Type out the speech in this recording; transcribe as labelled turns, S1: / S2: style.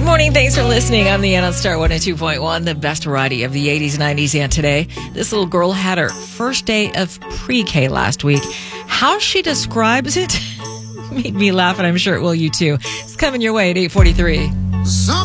S1: morning. Thanks for listening. I'm Leanne on Star 102.1, the best variety of the 80s, 90s, and today. This little girl had her first day of pre-K last week. How she describes it made me laugh, and I'm sure it will you too. It's coming your way at 8:43.